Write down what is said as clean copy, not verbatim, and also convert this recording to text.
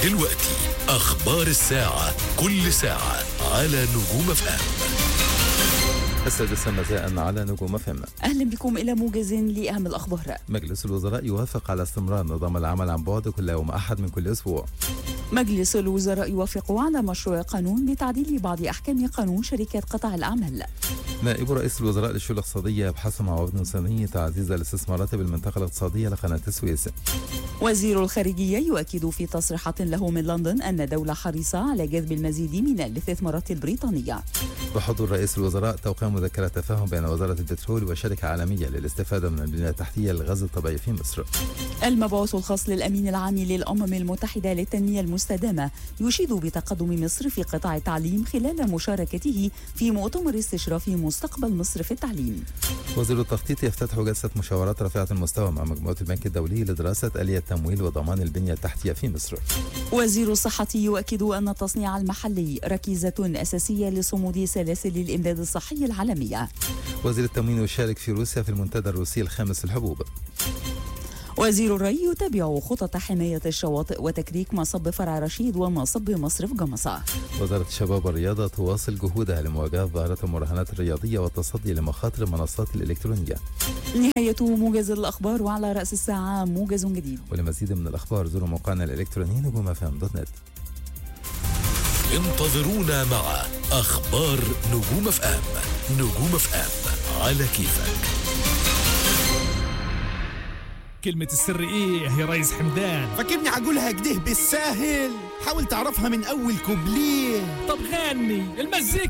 دلوقتي أخبار الساعة، كل ساعة على نجوم اف ام. 6 مساء على نجوم اف ام. أهلا بكم إلى موجز لأهم الأخبار. مجلس الوزراء يوافق على استمرار نظام العمل عن بعد كل يوم أحد من كل أسبوع. مجلس الوزراء يوافق على مشروع قانون بتعديل بعض أحكام قانون شركات قطاع الأعمال. نائب رئيس الوزراء للشؤون الاقتصادية يبحث مع وفد ثاني تعزيز الاستثمارات بالمنطقة الاقتصادية لقناة السويس. وزير الخارجية يؤكد في تصريحات له من لندن أن الدولة حريصة على جذب المزيد من الاستثمارات البريطانية. بحضور رئيس الوزراء توقيع مذكرة تفاهم بين وزارة البترول وشركة عالمية للاستفادة من البنية التحتية للغاز الطبيعي في مصر. المبعوث الخاص للأمين العام للأمم المتحدة للتنمية المستدامة يشيد بتقدم مصر في قطاع التعليم خلال مشاركته في مؤتمر استشراف مستقبل مصر في التعليم. وزير التخطيط يفتتح جلسة مشاورات رفيعة المستوى مع مجموعة البنك الدولي لدراسة آلية تمويل وضمان البنية التحتية في مصر. وزير الصحة يؤكد أن التصنيع المحلي ركيزة أساسية لصمود سلاسل الإمداد الصحي العالمية. وزير التموين يشارك في روسيا في المنتدى الروسي الخامس للحبوب. وزير الري يتابع خطط حماية الشواطئ وتكريك مصب فرع رشيد ومصب مصرف جمصة. وزارة الشباب والرياضة تواصل جهودها لمواجهة ظاهرة المراهنات الرياضية والتصدي لمخاطر المنصات الإلكترونية. نهاية موجز الأخبار، وعلى رأس الساعة موجز جديد. ولمزيد من الأخبار زوروا موقعنا الإلكتروني نجومفم.net. انتظرونا مع أخبار نجوم اف ام. نجوم اف ام على كيفك. كلمة السر ايه يا ريس حمدان؟ فاكرني عقولها كده بالساهل؟ حاول تعرفها من اول كوبليه. طب غني المزيكا